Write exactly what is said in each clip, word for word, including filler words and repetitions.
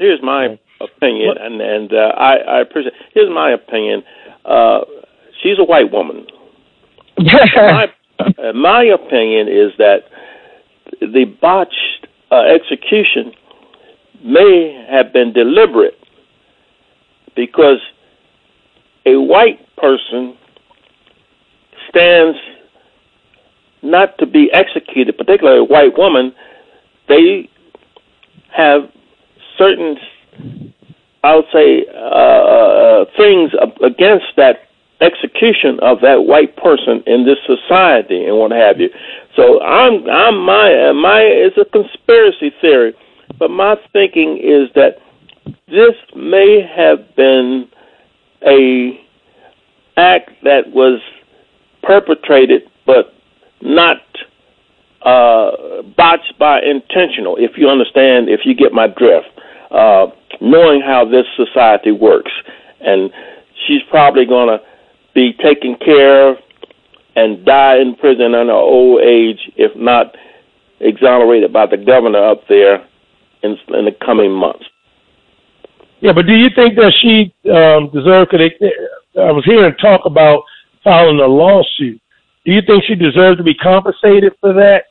here's my opinion, and and uh, I, I appreciate. Here's my opinion. Uh, she's a white woman. my uh, my opinion is that the botched uh, execution may have been deliberate because a white person stands not to be executed, particularly a white woman. They have certain, I would say, uh, things against that execution of that white person in this society and what have you. So I'm, I'm my, my, it's a conspiracy theory, but my thinking is that this may have been a act that was perpetrated, but not uh, botched by intentional, if you understand, if you get my drift, uh, knowing how this society works. And she's probably going to be taken care of and die in prison in her old age, if not exonerated by the governor up there in, in the coming months. Yeah, but do you think that she um, deserved, cause they, I was hearing talk about filing a lawsuit. Do you think she deserved to be compensated for that?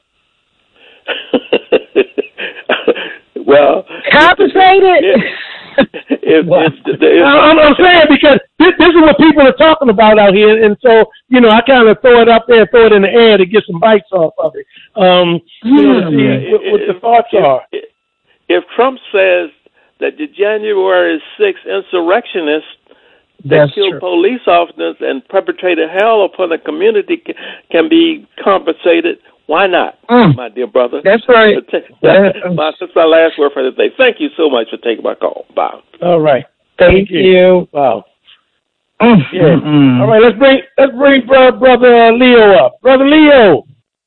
Well, compensated? If, if, well, if, if, if, I'm, I'm saying because this, this is what people are talking about out here, and so, you know, I kind of throw it up there, throw it in the air to get some bites off of it. Um, you know, to see yeah, what, what if, the thoughts if, are. If, if Trump says that the January sixth insurrectionists that That's killed true. police officers and perpetrated hell upon the community can, can be compensated, why not, mm. my dear brother? That's right. That's my, that's my last word for the day. Thank you so much for taking my call. Bye. All right. Thank, Thank you. you. Wow. Mm. Yeah. Mm-mm. All right. Let's bring let's bring brother, brother Leo up. Brother Leo.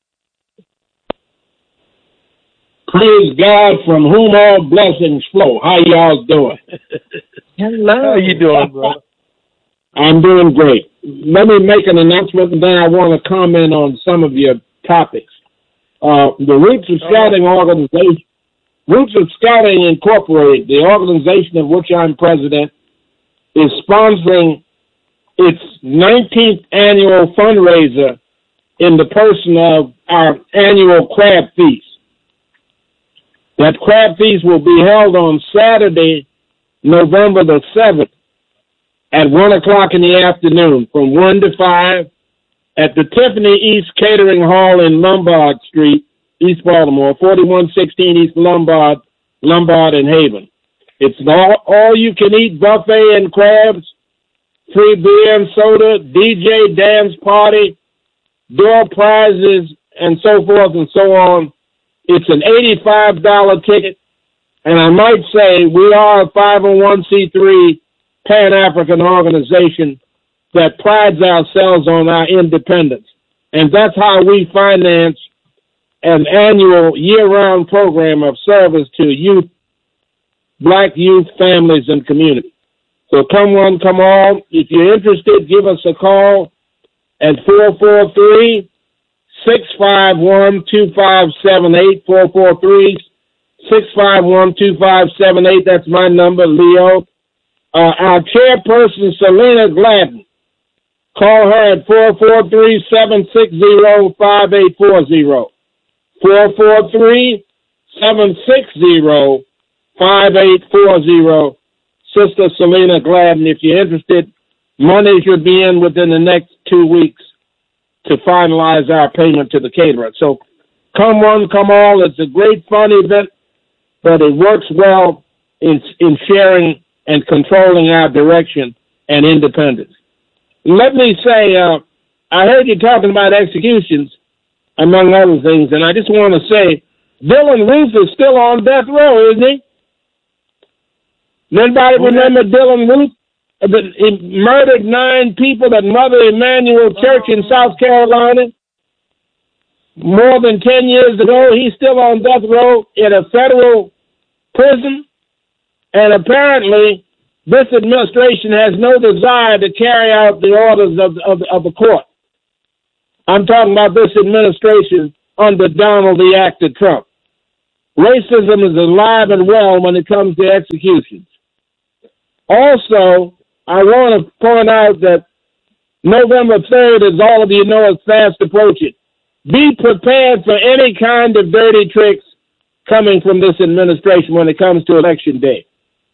Praise God, from whom all blessings flow. How y'all doing? Hello. How you doing, brother? I'm doing great. Let me make an announcement, and then I want to comment on some of your topics. Uh, the Roots of Scouting organization, Roots of Scouting Incorporated, the organization of which I'm president, is sponsoring its nineteenth annual fundraiser in the person of our annual crab feast. That crab feast will be held on Saturday, November the seventh, at one o'clock in the afternoon, from one to five, at the Tiffany East Catering Hall in Lombard Street, East Baltimore, forty-one sixteen East Lombard, Lombard and Haven. It's an all, all-you-can-eat buffet and crabs, free beer and soda, D J dance party, door prizes, and so forth and so on. It's an eighty-five dollars ticket, and I might say we are a five oh one c three Pan-African organization that prides ourselves on our independence. And that's how we finance an annual year-round program of service to youth, black youth, families, and community. So come one, come all. If you're interested, give us a call at four four three, six five one, two five seven eight, four four three, six five one, two five seven eight. That's my number, Leo. Uh, our chairperson, Selena Gladden, call her at four four three, seven six zero, five eight four zero. four four three, seven six zero, five eight four zero. Sister Selena Gladden, if you're interested, money should be in within the next two weeks to finalize our payment to the caterer. So come one, come all. It's a great fun event, but it works well in, in sharing and controlling our direction and independence. Let me say, uh, I heard you talking about executions, among other things, and I just want to say, Dylan Roof is still on death row, isn't he? Anybody remember Dylan Roof? He murdered nine people at Mother Emanuel Church in South Carolina more than ten years ago. He's still on death row in a federal prison. And apparently, this administration has no desire to carry out the orders of, of, of the court. I'm talking about this administration under Donald the Actor Trump. racism is alive and well when it comes to executions. Also, I want to point out that November third, as all of you know, is fast approaching. Be prepared for any kind of dirty tricks coming from this administration when it comes to election day.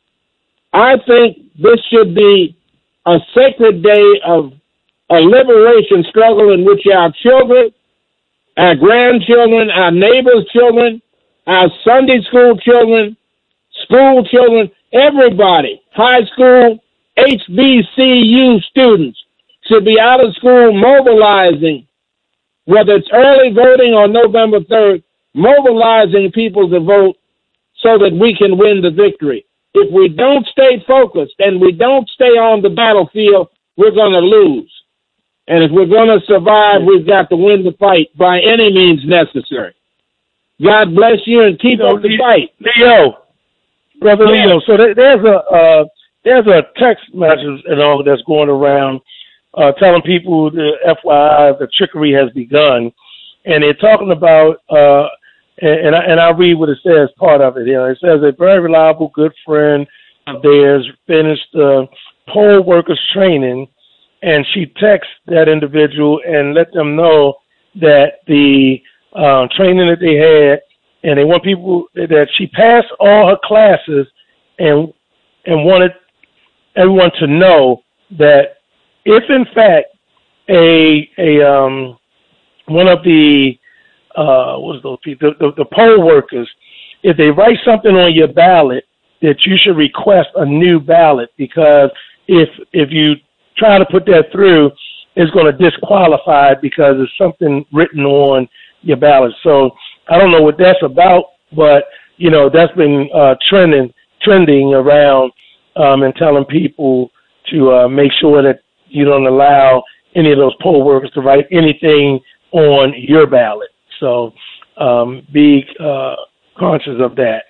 I think this should be a sacred day of a liberation struggle in which our children, our grandchildren, our neighbors' children, our Sunday school children, school children, everybody, high school, H B C U students should be out of school mobilizing, whether it's early voting or November third, mobilizing people to vote so that we can win the victory. If we don't stay focused and we don't stay on the battlefield, we're going to lose. And if we're going to survive, we've got to win the fight by any means necessary. God bless you and keep up the fight. Leo, Brother yeah. Leo, so there's a uh, there's a text message and all that's going around uh, telling people, the F Y I, the trickery has begun. And they're talking about, uh, and, and, I, and I'll read what it says, part of it here. It says, a very reliable, good friend of theirs finished uh, poll workers training, and she texts that individual and let them know that the uh, training that they had, and they want people, that she passed all her classes and and wanted everyone to know that if, in fact, a a um, one of the uh, what's those people, the, the, the poll workers, if they write something on your ballot, that you should request a new ballot, because if if you try to put that through, it's going to disqualify it because there's something written on your ballot. So I don't know what that's about, but you know that's been uh, trending trending around um, and telling people to uh, make sure that you don't allow any of those poll workers to write anything on your ballot. So um, be uh, conscious of that.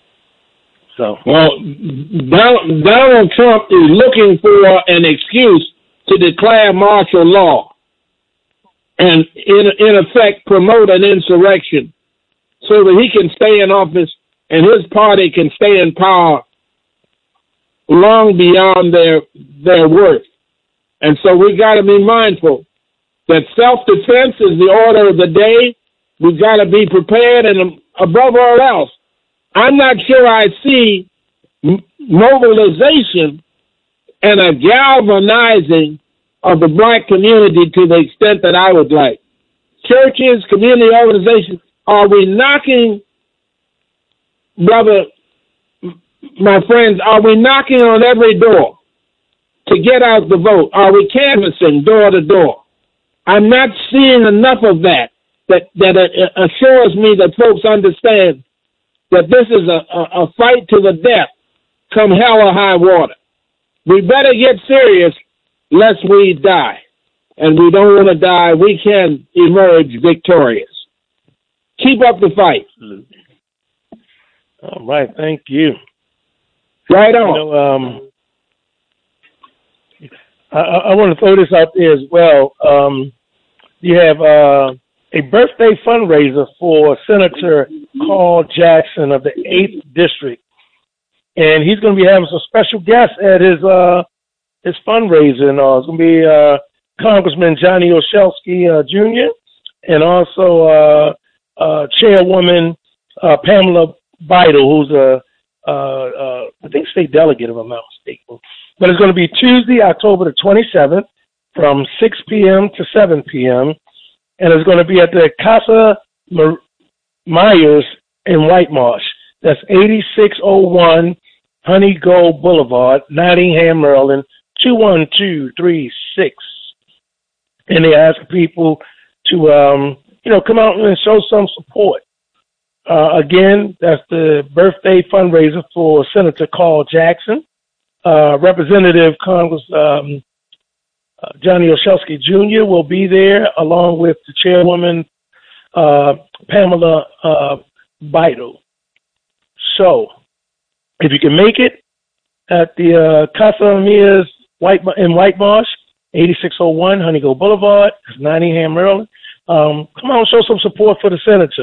So well, Donald Trump is looking for an excuse to declare martial law and, in in effect, promote an insurrection so that he can stay in office and his party can stay in power long beyond their their worth. And so we got to be mindful that self-defense is the order of the day. We've got to be prepared, and above all else, I'm not sure I see m- mobilization and a galvanizing of the black community to the extent that I would like. Churches, community organizations, are we knocking, brother, my friends, are we knocking on every door to get out the vote? Are we canvassing door to door? I'm not seeing enough of that, that, that assures me that folks understand that this is a, a, a fight to the death, come hell or high water. We better get serious lest we die. And we don't want to die. We can emerge victorious. Keep up the fight. All right. Thank you. Right on. You know, um, I, I want to throw this out there as well. Um, you have uh, a birthday fundraiser for Senator Carl Jackson of the eighth District. And he's going to be having some special guests at his uh, his fundraiser. And uh, it's going to be uh, Congressman Johnny Olszewski uh, Junior and also uh, uh, Chairwoman uh, Pamela Bidle, who's a, uh, uh, I think, state delegate, if I'm not mistaken. But it's going to be Tuesday, October the twenty-seventh, from six p.m. to seven p.m., and it's going to be at the Casa Myers in White Marsh. That's eighty-six oh one Honey Gold Boulevard, Nottingham, Maryland, two one two three six. And they ask people to, um, you know, come out and show some support. Uh, again, that's the birthday fundraiser for Senator Carl Jackson. Uh, Representative Congress um, uh, Johnny Olszewski Junior will be there, along with the Chairwoman uh, Pamela uh, Bidle. So, if you can make it at the uh, Casa Myers White in White Marsh, eighty-six oh one Honey Gold Boulevard, Nottingham, Maryland, um, come on, show some support for the senator.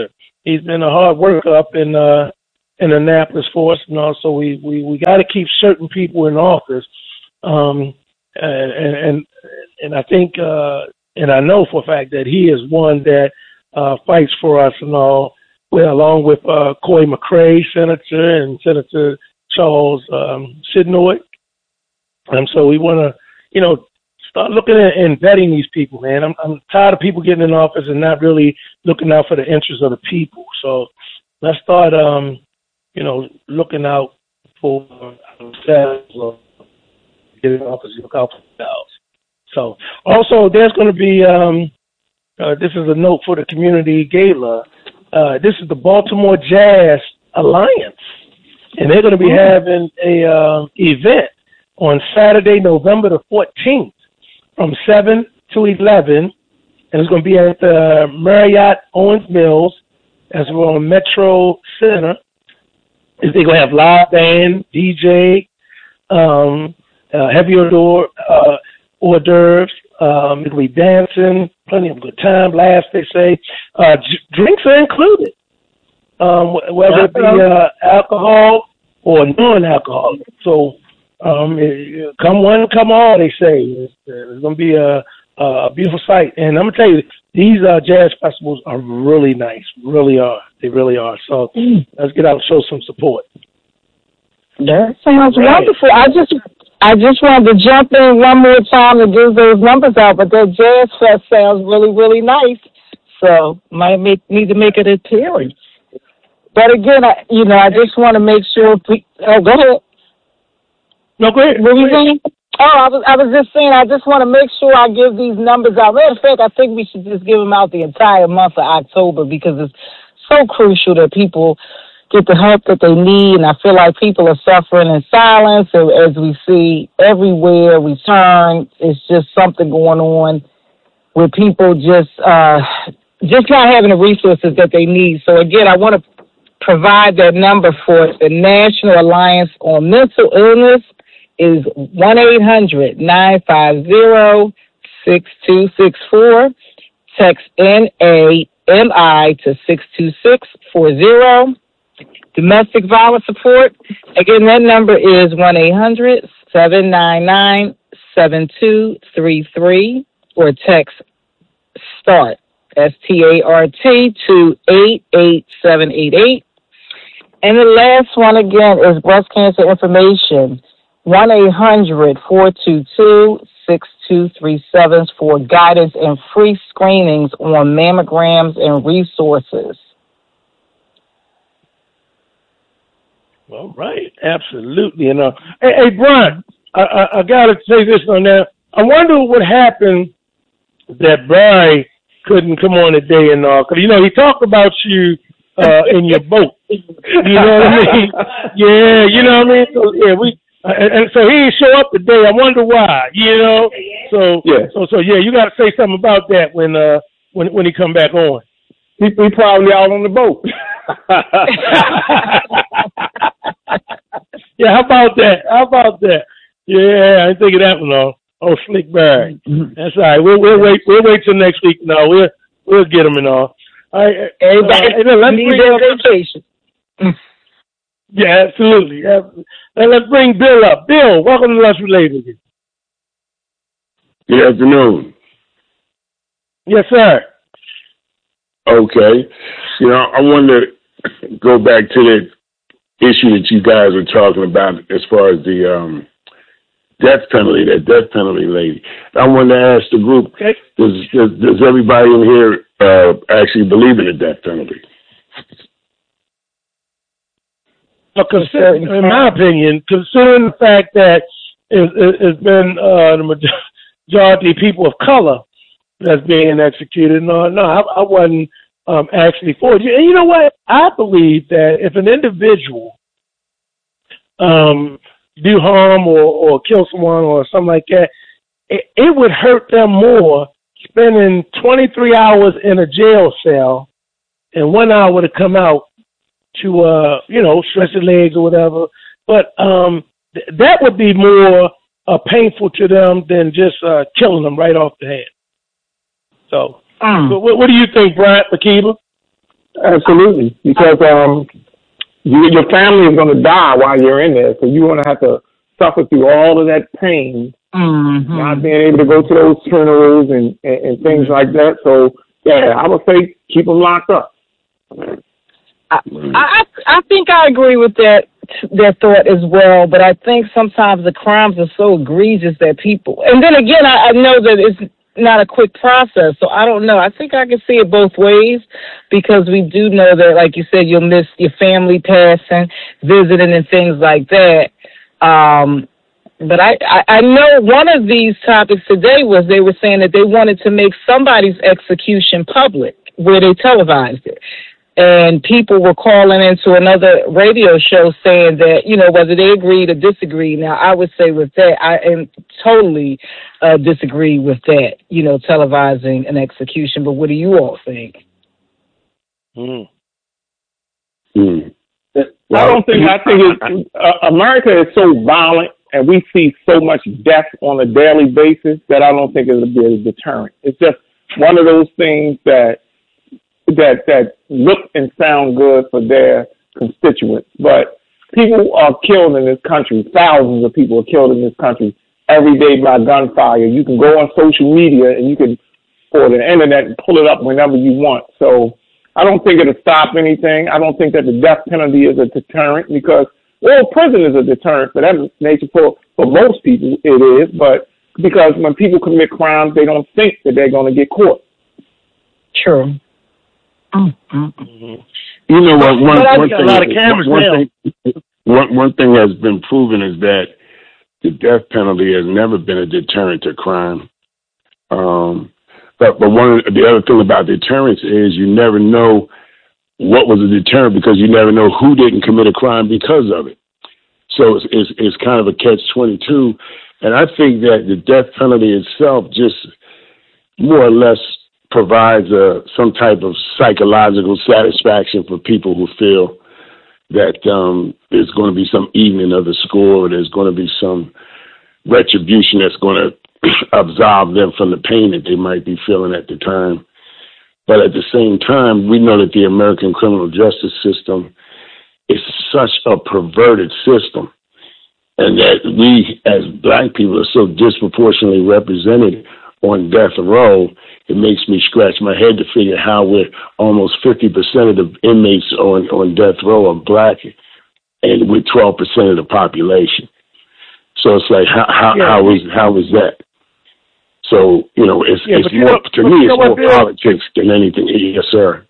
he's been a hard worker up in uh, in Annapolis for us, and also we we, we got to keep certain people in office. Um, and, and and I think uh, and I know for a fact that he is one that uh, fights for us and all. Well, along with uh, Coy McCray, Senator, and Senator Charles um, Sidnoid. And so we want to, you know, start looking at and vetting these people, man. I'm, I'm tired of people getting in office and not really looking out for the interests of the people. So let's start, um, you know, looking out for ourselves, or get in office, look out for ourselves. So also there's going to be, um, uh, this is a note for the community gala. Uh, this is the Baltimore Jazz Alliance, and they're going to be having a uh, event on Saturday, November the fourteenth, from seven to eleven, and it's going to be at the Marriott Owens Mills, as well as Metro Center. They're going to have live band, D J, um, uh, heavy hors uh, hors d'oeuvres. Um, it'll be dancing, plenty of good time, laughs, they say. Uh, j- drinks are included, um, whether it be uh, alcohol or non-alcoholic. So um, it, come one, come all, they say. It's, it's going to be a, a beautiful sight. And I'm going to tell you, these uh, jazz festivals are really nice, really are. They really are. So mm. let's get out and show some support. That sounds right. Wonderful. I just... I just wanted to jump in one more time to give those numbers out, but that Jazz Fest sounds really, really nice. So might make, need to make an appearance. But again, I, you know, I just want to make sure. We, oh, go ahead. No, go ahead. What were you saying? Oh, I was, I was just saying. I just want to make sure I give these numbers out. Matter of fact, I think we should just give them out the entire month of October because it's so crucial that people get the help that they need, and I feel like people are suffering in silence. So as we see everywhere we turn, it's just something going on with people just uh, just not having the resources that they need. So again, I want to provide that number for the National Alliance on Mental Illness is one eight hundred nine five zero six two six four. Text N A M I to six two six four zero. Domestic violence support, again, that number is one eight hundred seven nine nine seven two three three, or text START, S T A R T, to eight eight seven eight eight. And the last one, again, is breast cancer information, one eight hundred four two two six two three seven for guidance and free screenings on mammograms and resources. All right, absolutely. And uh, hey, hey, Brian, I, I, I got to say this on that. I wonder what happened that Brian couldn't come on today and all, because you know he talked about you uh, in your boat. You know what I mean? Yeah, you know what I mean. So yeah, we uh, and, and so he didn't show up today. I wonder why. You know. So yeah. So so yeah, you got to say something about that when uh when when he come back on. He, he probably out on the boat. Yeah, how about that? How about that? Yeah, I didn't think of that one. Oh, oh, Slick Barry. Mm-hmm. That's all right. We'll we'll wait. We'll wait till next week. No, we'll we'll get them and all. All right. Everybody uh, then let's need their vacation. Yeah, absolutely. Yeah. And let's bring Bill up. Bill, welcome to Lunch with Ladies. Good afternoon. Yes, sir. Okay. You know, I want to go back to the issue that you guys were talking about as far as the um, death penalty, that death penalty lady. I want to ask the group, okay. does, does, does everybody in here uh, actually believe in the death penalty? Well, consider, in my opinion, considering the fact that it, it, it's been uh, the majority of people of color that's being executed, no, no, I, I wasn't um, actually for it. And you know what? I believe that if an individual um, do harm or, or kill someone or something like that, it, it would hurt them more spending twenty-three hours in a jail cell and one hour to come out to, uh, you know, stretch their legs or whatever. But um, th- that would be more uh, painful to them than just uh, killing them right off the head. So, mm. so what, what do you think, Brian Akiva? Absolutely, because um, you, your family is going to die while you're in there, so you're going to have to suffer through all of that pain, mm-hmm. not being able to go to those funerals and, and, and things mm-hmm. like that. So, yeah, I would say keep them locked up. I, I I think I agree with that their thought as well, but I think sometimes the crimes are so egregious that people, and then again, I, I know that it's not a quick process, so I don't know. I think I can see it both ways, because we do know that, like you said, you'll miss your family passing, visiting, and things like that. Um, but I, I, I know one of these topics today was they were saying that they wanted to make somebody's execution public, where they televised it. And people were calling into another radio show saying that, you know, whether they agreed or disagreed. Now, I would say with that, I am totally uh, disagree with that, you know, televising an execution. But what do you all think? Mm. Mm. Well, I don't think, I think it's, uh, America is so violent and we see so much death on a daily basis that I don't think it'll be a deterrent. It's just one of those things that that that look and sound good for their constituents. But people are killed in this country. Thousands of people are killed in this country every day by gunfire. You can go on social media and you can, or the internet, and pull it up whenever you want. So I don't think it'll stop anything. I don't think that the death penalty is a deterrent, because, well, prison is a deterrent for that nature. For, for most people, it is. But because when people commit crimes, they don't think that they're going to get caught. True. Mm-hmm. You know what? One, one, thing, one, one, thing, one, one thing has been proven is that the death penalty has never been a deterrent to crime. Um, but but one the other thing about deterrence is you never know what was a deterrent, because you never know who didn't commit a crime because of it. So it's it's, it's kind of a catch twenty-two, and I think that the death penalty itself just more or less provides a, some type of psychological satisfaction for people who feel that um, there's going to be some evening of the score, or there's going to be some retribution that's going to absolve them from the pain that they might be feeling at the time. But at the same time, we know that the American criminal justice system is such a perverted system, and that we as black people are so disproportionately represented on death row. It makes me scratch my head to figure how we're almost fifty percent of the inmates on, on death row are black, and we're twelve percent of the population. So it's like, how how, yeah. how is how is that? So, you know, it's yeah, it's more, know, to me, it's more politics than anything. Yes, sir.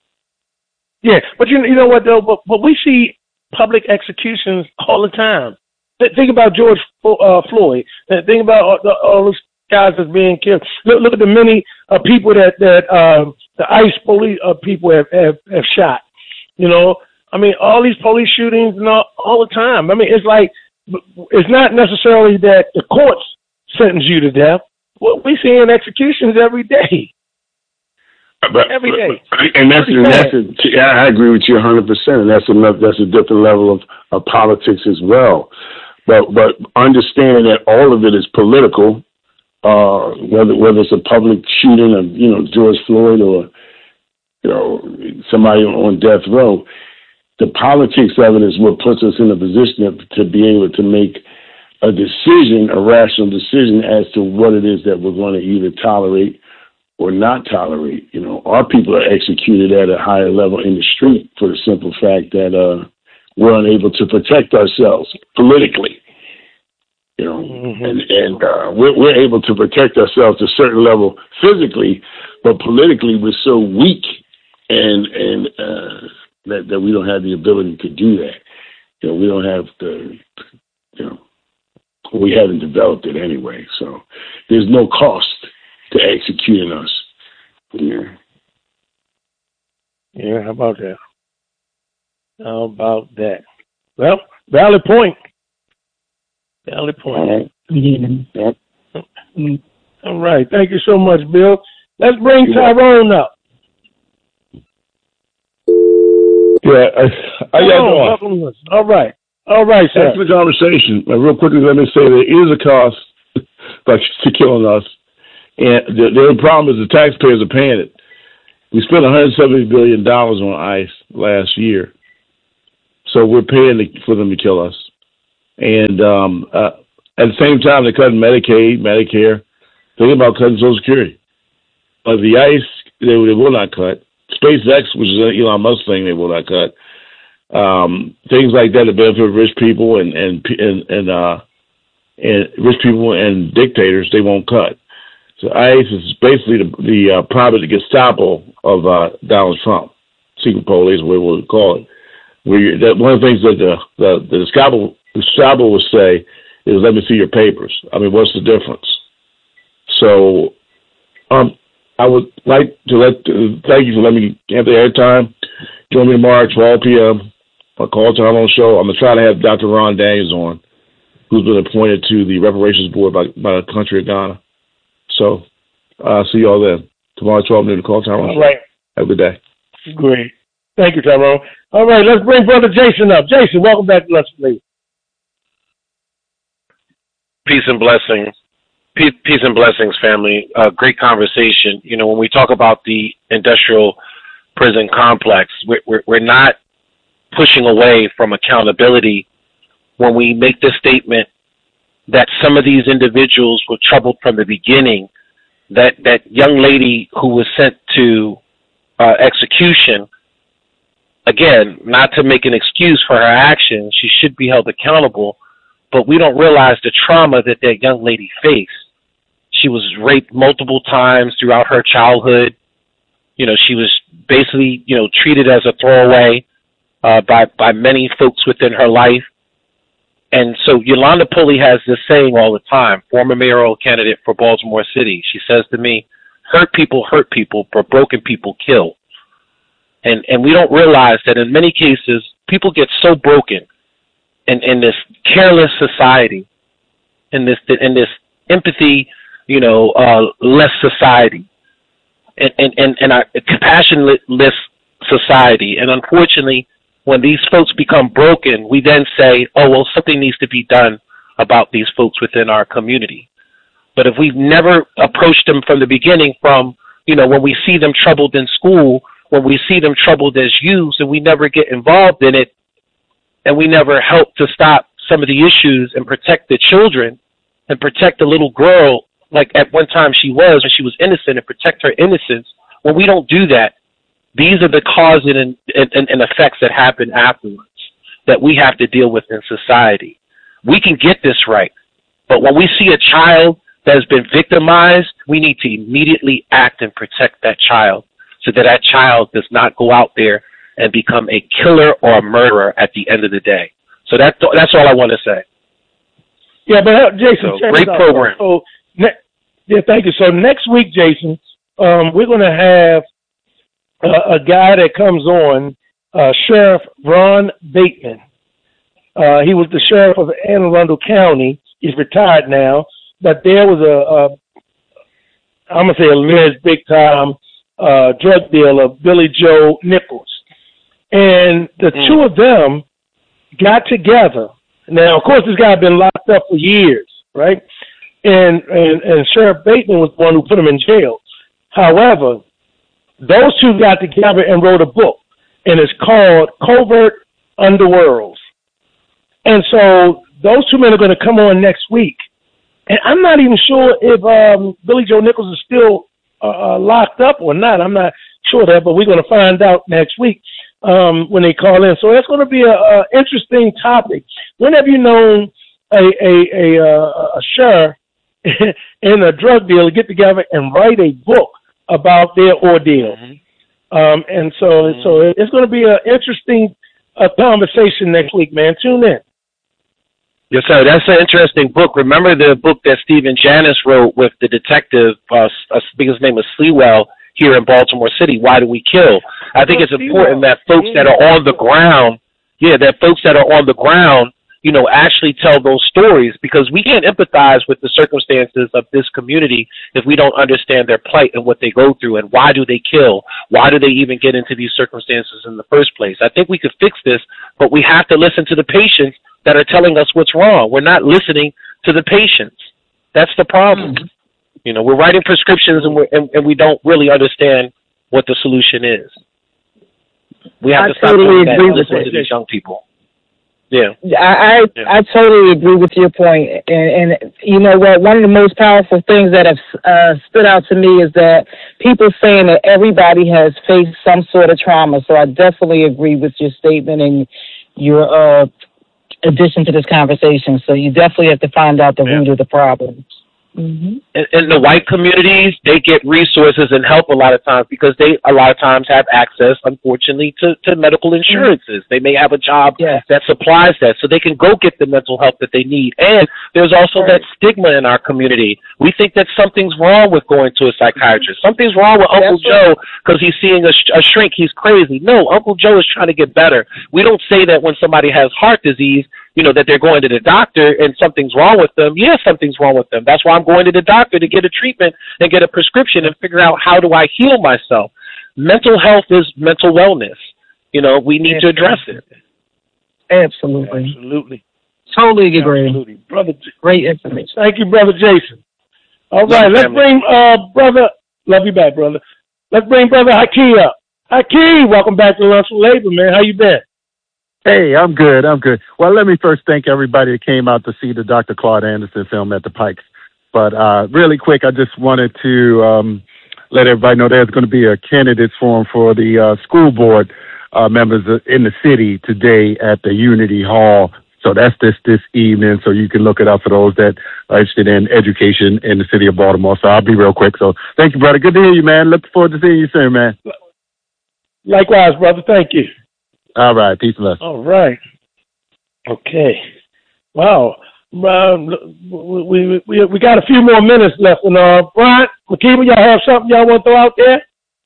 Yeah, but you, you know what, though? But, but we see public executions all the time. Think about George uh, Floyd. Think about all, the, all those guys that's being killed. Look, look at the many uh, people that that uh, the ICE police uh, people have, have have shot. You know, I mean, all these police shootings and all, all the time. I mean, it's like, it's not necessarily that the courts sentence you to death. Well, we see in executions every day. But, every day. And that's, and that's a, yeah, I agree with you one hundred percent. And that's another, that's a different level of, of politics as well. But but understanding that all of it is political, uh, whether whether it's a public shooting of, you know, George Floyd, or, you know, somebody on death row, the politics of it is what puts us in a position of, to be able to make a decision, a rational decision as to what it is that we're going to either tolerate or not tolerate. You know, our people are executed at a higher level in the street for the simple fact that uh, we're unable to protect ourselves politically. You know, mm-hmm. and, and uh, we're, we're able to protect ourselves to a certain level physically, but politically we're so weak and and uh, that, that we don't have the ability to do that. You know, we don't have the, you know, we haven't developed it anyway. So there's no cost to executing us. Yeah. Yeah, how about that? How about that? Well, valid point. Valid point. All right. Yep. All right. Thank you so much, Bill. Let's bring You're Tyrone up. Yeah, I, I got oh, All right. All right, sir. After the conversation, uh, real quickly, let me say there is a cost like, to killing us. And the, the problem is the taxpayers are paying it. We spent one hundred seventy billion dollars on ICE last year. So we're paying for them to kill us. And um, uh, at the same time, they're cutting Medicaid, Medicare. Thinking about cutting Social Security. But the ICE, they, they will not cut. SpaceX, which is an Elon Musk thing, they will not cut. Um, things like that that benefit rich people and and and, and, uh, and rich people and dictators, they won't cut. So ICE is basically the, the uh, private Gestapo of uh, Donald Trump, secret police, whatever we would call it. Where you, that one of the things that the the, the Gestapo, Gestapo will say is, "Let me see your papers." I mean, what's the difference? So, um, I would like to let uh, thank you for letting me have the airtime. Join me tomorrow at twelve p.m. on Call Time on Show. I'm gonna try to have Doctor Ron Daniels on, who's been appointed to the reparations board by by the country of Ghana. So, I'll uh, see you all then. Tomorrow at twelve noon, Call Time on Show. All right. Have a good day. Great. Thank you, Tyrone. All right, let's bring Brother Jason up. Jason, welcome back to Let's Play. Peace and blessings. Peace, peace and blessings, family. Uh, great conversation. You know, when we talk about the industrial prison complex, we're, we're, we're not pushing away from accountability when we make the statement that some of these individuals were troubled from the beginning. That, that young lady who was sent to uh, execution, again, not to make an excuse for her actions, she should be held accountable, but we don't realize the trauma that that young lady faced. She was raped multiple times throughout her childhood. You know, she was basically, you know, treated as a throwaway uh, by, by many folks within her life. And so Yolanda Pulley has this saying all the time, former mayoral candidate for Baltimore City. She says to me, hurt people hurt people, but broken people kill. And and we don't realize that in many cases, people get so broken in, in this careless society, in this in this empathy, you know, uh, less society, and and and, and a compassionless society. And unfortunately, when these folks become broken, we then say, oh, well, something needs to be done about these folks within our community. But if we've never approached them from the beginning, from, you know, when we see them troubled in school, when we see them troubled as youths, and we never get involved in it, and we never help to stop some of the issues and protect the children and protect the little girl, like at one time she was, when she was innocent, and protect her innocence, when we don't do that, these are the causes and, and, and effects that happen afterwards that we have to deal with in society. We can get this right, but when we see a child that has been victimized, we need to immediately act and protect that child so that that child does not go out there and become a killer or a murderer at the end of the day. So that, that's all I want to say. Yeah, but uh, Jason, so, great program. So, ne- yeah, thank you. So next week, Jason, um, we're going to have Uh, a guy that comes on, uh, Sheriff Ron Bateman. Uh, he was the sheriff of Anne Arundel County. He's retired now, but there was a, a I'm gonna say a alleged big time uh, drug dealer, Billy Joe Nichols, and the mm. two of them got together. Now, of course, this guy had been locked up for years, right? And and, and Sheriff Bateman was the one who put him in jail. However, those two got together and wrote a book, and it's called Covert Underworlds. And so those two men are going to come on next week. And I'm not even sure if um, Billy Joe Nichols is still uh, locked up or not. I'm not sure that, but we're going to find out next week um, when they call in. So that's going to be an interesting topic. When have you known a, a, a, a sheriff and a drug dealer get together and write a book about their ordeal? Mm-hmm. Um, and so, mm-hmm. so it's going to be an interesting uh, conversation next week, man. Tune in. Yes, sir. That's an interesting book. Remember the book that Stephen Janis wrote with the detective, uh, I think his name was Sleewell, here in Baltimore City, Why Do We Kill? I think oh, it's important that folks that are on the ground, yeah, that folks that are on the ground, you know, actually tell those stories, because we can't empathize with the circumstances of this community if we don't understand their plight and what they go through and why do they kill? Why do they even get into these circumstances in the first place? I think we could fix this, but we have to listen to the patients that are telling us what's wrong. We're not listening to the patients. That's the problem. Mm-hmm. You know, we're writing prescriptions and, we're, and, and we don't really understand what the solution is. We have I to stop totally doing that agree and with listen to that. these young people. Yeah. I, I yeah. I totally agree with your point. And, and you know what? One of the most powerful things that have uh, stood out to me is that people saying that everybody has faced some sort of trauma. So I definitely agree with your statement and your uh, addition to this conversation. So you definitely have to find out the yeah. root of the problem. Mm-hmm. In, in the white communities, they get resources and help a lot of times because they a lot of times have access, unfortunately, to, to medical insurances. Mm-hmm. They may have a job yes. that supplies that, so they can go get the mental help that they need. And there's also right. that stigma in our community. We think that something's wrong with going to a psychiatrist. Something's wrong with Uncle That's Joe because he's seeing a, a shrink. He's crazy. No, Uncle Joe is trying to get better. We don't say that when somebody has heart disease, you know, that they're going to the doctor and something's wrong with them. Yeah, something's wrong with them. That's why I'm going to the doctor to get a treatment and get a prescription and figure out how do I heal myself. Mental health is mental wellness. You know, we need Absolutely. to address it. Absolutely. Absolutely. Totally agree. Absolutely. Brother, great information. Thank you, Brother Jason. All right, love let's family. bring uh brother, love you back, brother. Let's bring Brother Haki up. Haki, welcome back to Lunch with Labor, man. How you been? Hey, I'm good. I'm good. Well, let me first thank everybody that came out to see the Doctor Claude Anderson film at the Pikes. But uh, really quick, I just wanted to um, let everybody know there's going to be a candidates forum for the uh, school board uh, members in the city today at the Unity Hall. So that's this this evening. So you can look it up for those that are interested in education in the city of Baltimore. So I'll be real quick. So thank you, brother. Good to hear you, man. Look forward to seeing you soon, man. Likewise, brother. Thank you. All right. Peace and blessings. All right. Okay. Wow. Um, we, we we got a few more minutes left. And uh, Brian, Makiba, y'all have something y'all want to throw out there?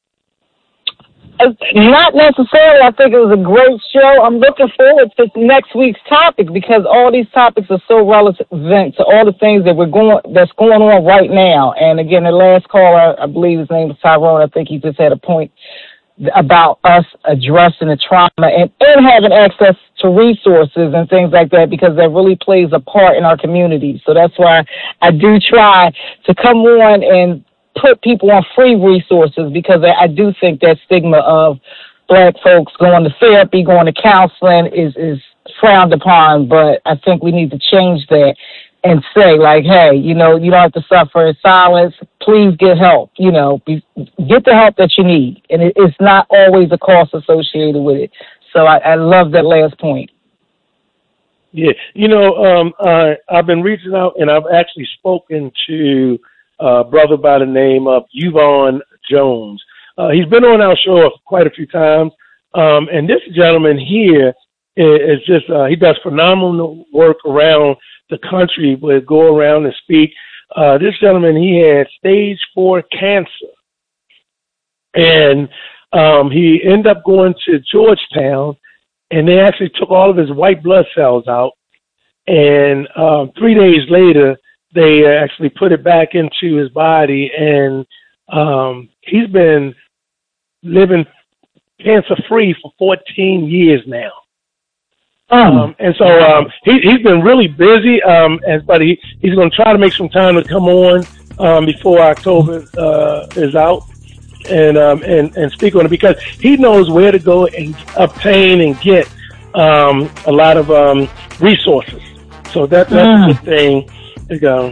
Not necessarily. I think it was a great show. I'm looking forward to next week's topic because all these topics are so relevant to all the things that we're going that's going on right now. And again, the last caller, I believe his name was Tyrone. I think he just had a point about us addressing the trauma and, and having access to resources and things like that because that really plays a part in our community. So that's why I do try to come on and put people on free resources because I, I do think that stigma of black folks going to therapy, going to counseling is, is frowned upon, but I think we need to change that and say, like, hey, you know, you don't have to suffer in silence. Please get help. You know, be, get the help that you need. And it, it's not always a cost associated with it. So I, I love that last point. Yeah. You know, um, I, I've been reaching out, and I've actually spoken to a brother by the name of Yvonne Jones. Uh, he's been on our show quite a few times. Um, and this gentleman here is just, uh, he does phenomenal work around the country, would go around and speak. Uh, this gentleman, he had stage four cancer. And um, he ended up going to Georgetown, and they actually took all of his white blood cells out. And um, three days later, they actually put it back into his body, and um, he's been living cancer-free for fourteen years now. Um, and so um, he, he's been really busy, um, and, but he, he's going to try to make some time to come on um, before October uh, is out and, um, and and speak on it because he knows where to go and obtain and get um, a lot of um, resources. So that, that's mm. a good thing to go.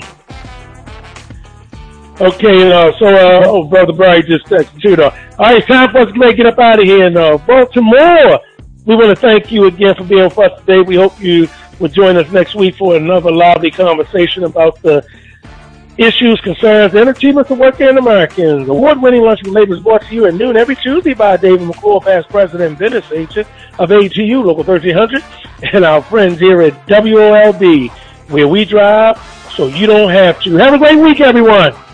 Okay, uh, so, uh, oh, Brother Brian just texted too, though. All right, time for us to get up out of here in uh, Baltimore. We want to thank you again for being with us today. We hope you will join us next week for another lively conversation about the issues, concerns, and achievements of working Americans. Award-winning Lunch with Labor is brought to you at noon every Tuesday by David McCall, past president and business agent of A G U, Local thirteen hundred, and our friends here at W O L B, where we drive so you don't have to. Have a great week, everyone.